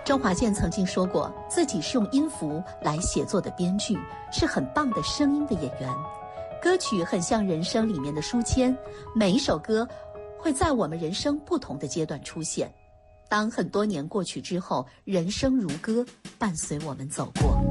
周华健曾经说过，自己是用音符来写作的编剧，是很棒的声音的演员。歌曲很像人生里面的书签，每一首歌会在我们人生不同的阶段出现。当很多年过去之后，人生如歌，伴随我们走过。